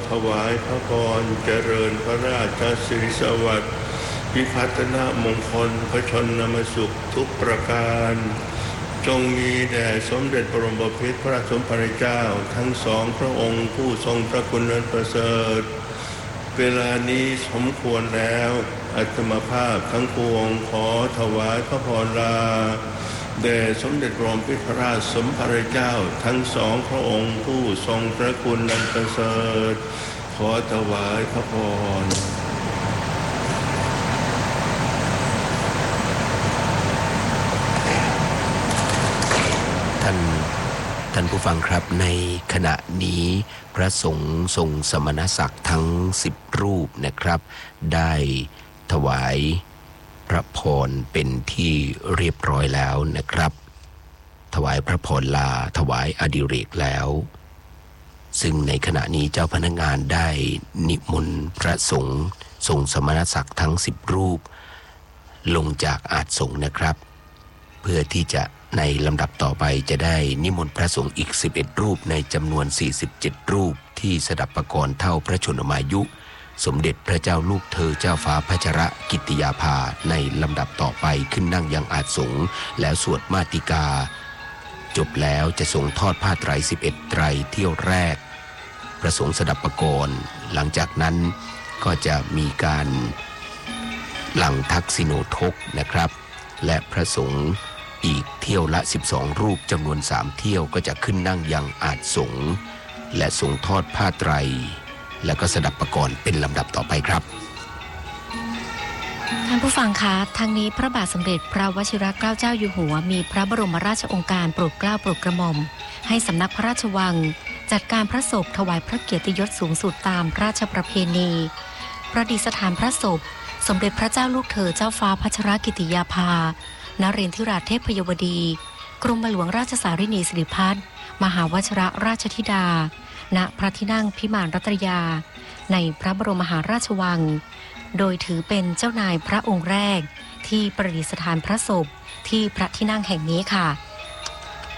ถวายพระพรเจริญพระราชสิริสวัสดิ์พิพัฒนมงคลพระชนมสุขทุกประการจงมีแด่สมเด็จบรมบพิตรพระสมภารเจ้าทั้งสองพระองค์ผู้ทรงพระคุณอันประเสริฐเวลานี้สมควรแล้วอาตมาภาพทั้งปวงขอถวายพระพรลาแด่สมเด็จบรมพิตรพระราชสมภารเจ้าทั้งสองพระองค์ผู้ทรงพระคุณอันประเสริฐขอถวายพระพรท่านผู้ฟังครับในขณะนี้พระสงฆ์ทรงสมณศักดิ์ทั้ง10รูปนะครับได้ถวายพระพรเป็นที่เรียบร้อยแล้วนะครับถวายพระพรลาถวายอดิเรกแล้วซึ่งในขณะนี้เจ้าพนักงานได้นิมนต์พระสงฆ์ทรงสมณศักดิ์ทั้ง10รูปลงจากอาสงฆ์นะครับเพื่อที่จะในลำดับต่อไปจะได้นิมนต์พระสงฆ์อีก11รูปในจำนวน47รูปที่สดับประกรณ์เท่าพระชนมายุสมเด็จพระเจ้าลูกเธอเจ้าฟ้าพัชรกิติยาภาในลำดับต่อไปขึ้นนั่งยังอาสงฆ์แล้วสวดมาติกาจบแล้วจะทรงทอดผ้าไตร11ไตรเที่ยวแรกพระสงฆ์สดับประกรณ์หลังจากนั้นก็จะมีการหลั่งทักษิโนทกนะครับและพระสงฆ์อีกเที่ยวละ12รูปจำนวน3เที่ยวก็จะขึ้นนั่งยังอาสงฆ์และทรงทอดผ้าไตรและก็สดับประกรณ์เป็นลำดับต่อไปครับท่านผู้ฟังคะทั้งนี้พระบาทสมเด็จพระวชิรเกล้าเจ้าอยู่หัวมีพระบรมราชโองการโปรดเกล้าโปรดกระหม่อมให้สำนักพระราชวังจัดการพระศพถวายพระเกียรติยศสูงสุดตามราชประเพณีประดิษฐานพระศพสมเด็จพระเจ้าลูกเธอเจ้าฟ้าพัชรกิติยาภานเรนทิราชเทพยวดีกรมหลวงราชสารินีสิริพัฒน์มหาวชิรราชธิดาณพระที่นั่งพิมานรัตยาในพระบรมมหาราชวังโดยถือเป็นเจ้านายพระองค์แรกที่ประดิษฐานพระศพที่พระที่นั่งแห่งนี้ค่ะ